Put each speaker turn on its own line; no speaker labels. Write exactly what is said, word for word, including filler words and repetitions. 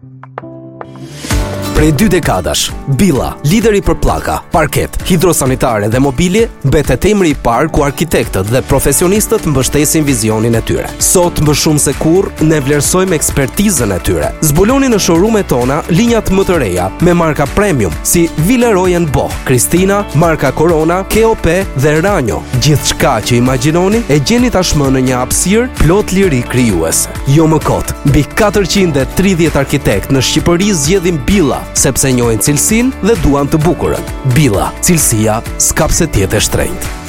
Prej dy dekadash, Billa, lideri për pllaka, parket, hidrosanitare dhe mobilje, betet emri i parë ku arkitektët dhe profesionistët mbështesin vizionin e tyre. Sot më shumë se kurrë ne vlerësojmë ekspertizën e tyre. Zbuloni në showroom-et tona linjat më të reja me marka premium si Villeroy and Boch, Christina, marka Corona, K O P dhe Ranjo. Gjithçka që imagjinoni e gjeni tashmë në një hapësirë plot liri krijuese. Jo më kot, mbi katërqind e tridhjetë arkitekt në Shqipëri zgjedhin Billa, sepse njohin cilësinë dhe duan të bukurën. Billa, cilësia s'ka pse të jetë e shtrenjtë.